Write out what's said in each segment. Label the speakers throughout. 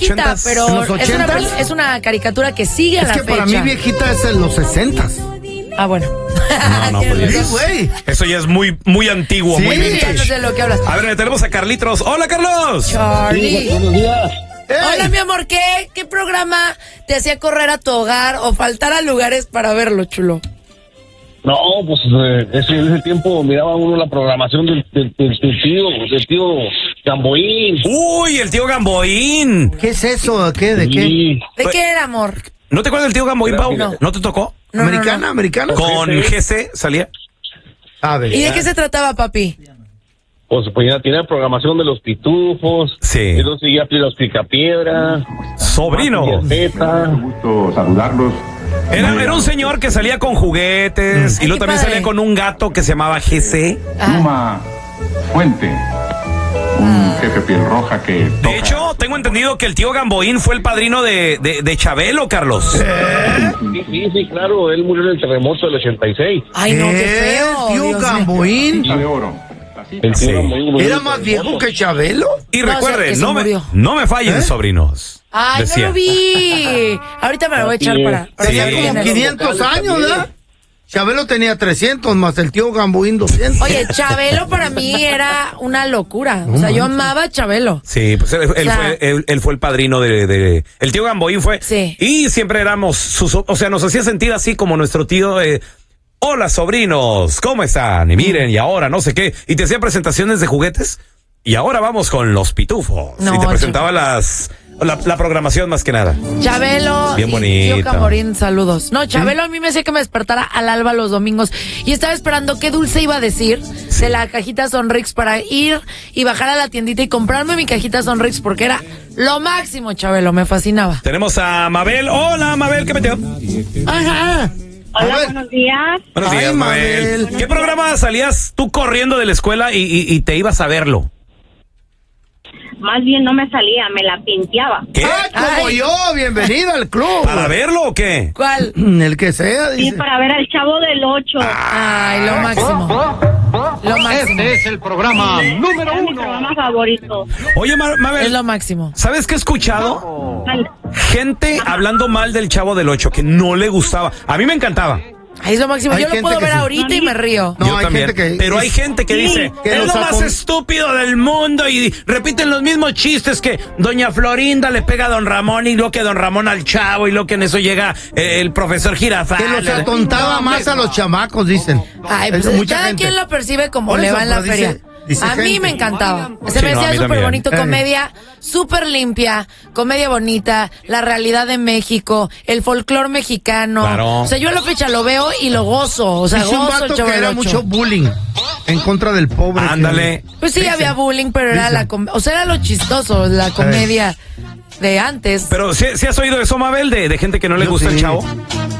Speaker 1: viejita, pero
Speaker 2: ¿En los 80s?
Speaker 1: es una caricatura que sigue a la fecha.
Speaker 2: Es que para mí viejita es en los 60s.
Speaker 1: Ah, bueno.
Speaker 3: No, pues,
Speaker 2: güey.
Speaker 3: eso ya es muy, muy antiguo,
Speaker 2: Sí.
Speaker 3: muy
Speaker 1: Ya
Speaker 3: vintage.
Speaker 1: no sé de lo que hablas.
Speaker 3: A ver, tenemos a Carlitos. ¡Hola, Carlos!
Speaker 1: Charlie.
Speaker 4: Buenos días.
Speaker 1: Hola, mi amor, ¿qué programa te hacía correr a tu hogar o faltar a lugares para verlo, chulo?
Speaker 4: No, pues en ese tiempo miraba uno la programación del tío Gamboín.
Speaker 3: ¡Uy, el tío Gamboín!
Speaker 2: ¿Qué es eso? ¿Qué? ¿De qué?
Speaker 4: Sí.
Speaker 1: ¿De qué era, amor?
Speaker 3: ¿No te acuerdas del tío Gamboín, Pau?
Speaker 1: No.
Speaker 3: ¿No te tocó?
Speaker 1: No,
Speaker 2: ¿Americana?
Speaker 1: no.
Speaker 2: ¿Americana?
Speaker 3: Con GC salía.
Speaker 2: A ver.
Speaker 1: ¿Y de qué se trataba, papi?
Speaker 4: Pues ya tenía programación de los pitufos.
Speaker 3: Sí.
Speaker 4: Y luego seguía los picapiedra.
Speaker 3: Sobrino.
Speaker 5: Gusto saludarlos.
Speaker 3: Era un señor que salía con juguetes y
Speaker 1: Ay,
Speaker 3: luego
Speaker 1: qué
Speaker 3: también
Speaker 1: padre.
Speaker 3: salía con un gato que se llamaba GC.
Speaker 5: Pluma Fuente, un jefe piel roja que toca.
Speaker 3: De hecho, tengo entendido que el tío Gamboín fue el padrino de Chabelo, Carlos.
Speaker 4: Sí, claro. Él murió en el terremoto del 86.
Speaker 1: Ay, no, qué feo.
Speaker 2: Tío
Speaker 1: Dios mío.
Speaker 2: Gamboín.
Speaker 5: de oro.
Speaker 4: El
Speaker 3: Sí.
Speaker 4: tío Gamboín murió
Speaker 2: ¿Era
Speaker 4: en el
Speaker 2: más viejo
Speaker 4: terremoto.
Speaker 2: que Chabelo?
Speaker 3: Y
Speaker 1: No, o sea,
Speaker 3: recuerden,
Speaker 1: que se
Speaker 3: no
Speaker 1: murió.
Speaker 3: me fallen, sobrinos.
Speaker 1: Ay,
Speaker 3: Decía.
Speaker 1: no lo vi. Ahorita me lo voy a echar para
Speaker 2: Tenía
Speaker 3: Sí.
Speaker 2: como 500 años, ¿verdad? Chabelo tenía 300, más el tío Gamboín 200.
Speaker 1: Oye, Chabelo para mí era una locura. O sea, yo amaba a Chabelo.
Speaker 3: Sí, pues él
Speaker 1: sea,
Speaker 3: fue el padrino de... El tío Gamboín fue.
Speaker 1: Sí.
Speaker 3: Y siempre éramos o sea, nos hacía sentir así como nuestro tío... Hola, sobrinos, ¿cómo están? Y miren, y ahora no sé qué. Y te hacía presentaciones de juguetes. Y ahora vamos con los pitufos.
Speaker 1: No,
Speaker 3: y te presentaba la programación más que nada.
Speaker 1: Chabelo
Speaker 3: Bien
Speaker 1: y
Speaker 3: bonito.
Speaker 1: tío Gamboín, saludos. No, Chabelo a mí me hacía que me despertara al alba los domingos y estaba esperando qué dulce iba a decir de la cajita Sonrix para ir y bajar a la tiendita y comprarme mi cajita Sonrix porque era lo máximo, Chabelo, me fascinaba.
Speaker 3: Tenemos a Mabel. Hola, Mabel, ¿qué metió?
Speaker 2: Ajá.
Speaker 6: Hola,
Speaker 2: A ver.
Speaker 6: buenos días.
Speaker 3: Buenos
Speaker 2: Ay,
Speaker 3: días, Mabel.
Speaker 2: Mabel.
Speaker 3: ¿Qué programa salías tú corriendo de la escuela y te ibas a verlo?
Speaker 6: Más bien no me salía, me la pinteaba.
Speaker 3: ¿Qué?
Speaker 2: Ay, como
Speaker 1: Ay.
Speaker 2: yo, bienvenida al club.
Speaker 3: ¿Para verlo o qué?
Speaker 1: ¿Cuál?
Speaker 2: El que sea,
Speaker 6: Sí,
Speaker 2: dice.
Speaker 6: para ver al Chavo del 8.
Speaker 1: Ay, lo máximo. Lo máximo.
Speaker 5: es el programa número
Speaker 6: Era mi programa favorito.
Speaker 3: Oye, Mabel,
Speaker 1: Es lo máximo.
Speaker 3: ¿sabes qué he escuchado?
Speaker 6: Al-
Speaker 3: Gente hablando mal del Chavo del 8, que no le gustaba. A mí me encantaba.
Speaker 1: Ay, es lo máximo.
Speaker 2: Hay
Speaker 1: Yo lo
Speaker 2: gente
Speaker 1: puedo
Speaker 2: que
Speaker 1: ver
Speaker 2: sí.
Speaker 1: ahorita y me río.
Speaker 2: No,
Speaker 3: Yo
Speaker 2: hay
Speaker 3: también.
Speaker 2: gente que-
Speaker 3: Pero hay gente que dice,
Speaker 2: que
Speaker 3: es
Speaker 2: los
Speaker 3: lo más
Speaker 2: acon-
Speaker 3: estúpido del mundo y repiten los mismos chistes que doña Florinda le pega a don Ramón y luego que don Ramón al Chavo y luego que en eso llega el profesor Girafal.
Speaker 2: Que los atontaba más a los chamacos, dicen.
Speaker 1: Ay,
Speaker 2: Es
Speaker 1: pues
Speaker 2: mucha
Speaker 1: cada
Speaker 2: gente.
Speaker 1: quien lo percibe como
Speaker 2: Por
Speaker 1: le
Speaker 2: eso,
Speaker 1: va en la
Speaker 2: pero
Speaker 1: feria.
Speaker 2: dice
Speaker 1: A mí
Speaker 2: gente.
Speaker 1: me encantaba. Se
Speaker 3: Sí,
Speaker 1: me
Speaker 3: no, a
Speaker 1: hacía
Speaker 3: mí
Speaker 1: súper
Speaker 3: también.
Speaker 1: bonito, comedia súper limpia, comedia bonita, la realidad de México, el folclore mexicano.
Speaker 3: Claro.
Speaker 1: O sea, yo a la fecha lo veo y lo gozo. O sea,
Speaker 2: Hizo un
Speaker 1: gozo el
Speaker 2: vato
Speaker 1: Chavo
Speaker 2: que
Speaker 1: del
Speaker 2: era
Speaker 1: Ocho.
Speaker 2: mucho bullying en contra del pobre.
Speaker 3: Ándale.
Speaker 1: Pues sí,
Speaker 2: Dicen.
Speaker 1: había bullying, pero era
Speaker 2: Dicen.
Speaker 1: o sea, era lo chistoso, la comedia de antes.
Speaker 3: Pero ¿sí has oído eso, Mabel, de gente que no le
Speaker 2: Yo
Speaker 3: gusta el
Speaker 2: sí.
Speaker 3: Chavo?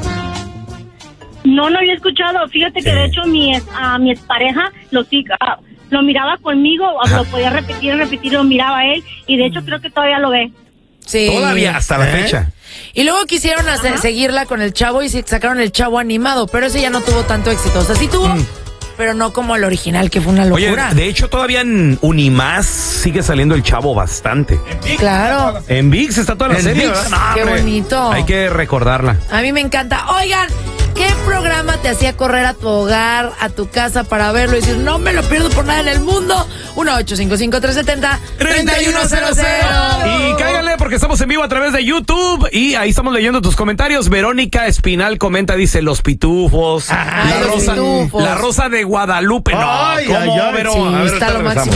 Speaker 6: No había escuchado. Fíjate que
Speaker 3: Sí.
Speaker 6: de hecho mi expareja lo miraba conmigo, lo podía repetir, lo miraba a él y de hecho creo que todavía lo ve.
Speaker 1: Sí.
Speaker 3: Todavía, hasta la fecha.
Speaker 1: Y luego quisieron seguirla con el Chavo y sacaron el Chavo animado, pero ese ya no tuvo tanto éxito. O sea, sí tuvo, pero no como el original, que fue una
Speaker 3: Oye,
Speaker 1: locura.
Speaker 3: de hecho todavía en Unimás sigue saliendo el Chavo bastante.
Speaker 1: Claro.
Speaker 3: En ViX está toda la
Speaker 2: En
Speaker 3: serie,
Speaker 2: ViX.
Speaker 3: ¿verdad? No,
Speaker 1: Qué
Speaker 3: hombre,
Speaker 1: bonito.
Speaker 3: Hay que recordarla.
Speaker 1: A mí me encanta. Oigan, ¿qué programa te hacía correr a tu hogar, a tu casa para verlo y decir, no me lo pierdo por nada en el mundo? 1-855-370-3100.
Speaker 3: Y cáigale porque estamos en vivo a través de YouTube y ahí estamos leyendo tus comentarios. Verónica Espinal comenta, dice, Los Pitufos,
Speaker 1: Ay, Los Pitufos.
Speaker 3: la Rosa de Guadalupe. No,
Speaker 2: Ay,
Speaker 3: ¿cómo,
Speaker 2: ay, ay,
Speaker 3: Vero?
Speaker 1: sí,
Speaker 3: A ver,
Speaker 1: está
Speaker 3: ahorita
Speaker 1: lo
Speaker 3: regresamos.
Speaker 1: máximo.